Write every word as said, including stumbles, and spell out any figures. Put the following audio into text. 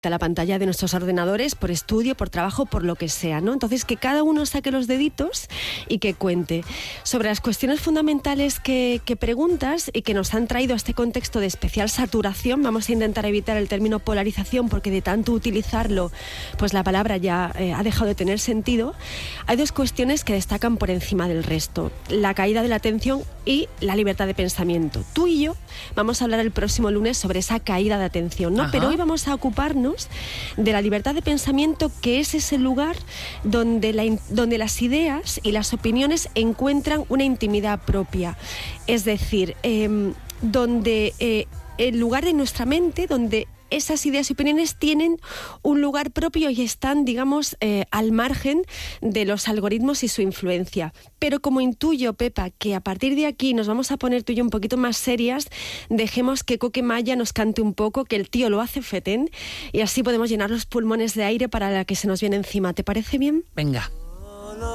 a la pantalla de nuestros ordenadores por estudio, por trabajo, por lo que sea, ¿no? Entonces, que cada uno saque los deditos y que cuente sobre las cuestiones fundamentales que, que preguntas y que nos han traído a este contexto de especial saturación. Vamos a intentar evitar el término polarización, porque de tanto utilizarlo, pues la palabra ya eh, ha dejado de tener sentido. Hay dos cuestiones que destacan por encima del resto: la caída de la atención y la libertad de pensamiento. Tú y yo vamos a hablar el próximo lunes sobre esa caída de atención, ¿no? Ajá. Pero hoy vamos a ocuparnos de la libertad de pensamiento, que es ese lugar donde, la, donde las ideas y las opiniones encuentran una intimidad propia. Es decir, eh, donde eh, el lugar de nuestra mente, donde esas ideas y opiniones tienen un lugar propio y están, digamos, eh, al margen de los algoritmos y su influencia. Pero como intuyo, Pepa, que a partir de aquí nos vamos a poner tú y yo un poquito más serias, dejemos que Coque Maya nos cante un poco, que el tío lo hace fetén, y así podemos llenar los pulmones de aire para la que se nos viene encima. ¿Te parece bien? Venga.